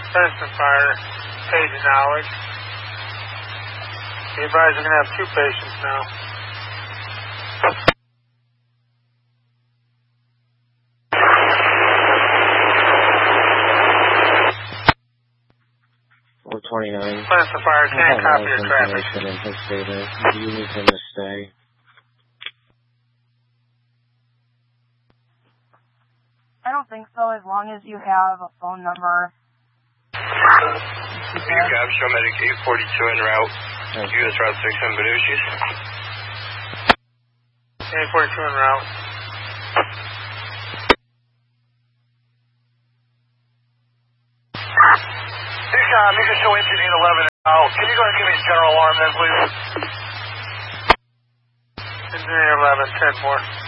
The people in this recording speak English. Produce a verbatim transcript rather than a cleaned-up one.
Citizen Fire, page of knowledge. Be advised we're going to have two patients now. four twenty-nine. Citizen Fire, can't copy your traffic. In his data. Do you need him to stay? I don't think so, as long as you have a phone number. Cab, show medic eight forty-two en route. U S Route six in Benucci's. eight forty-two en route. Decom, you can show engine eight eleven out. Can you go ahead and give me a general alarm then, please? Engine eight eleven, ten four.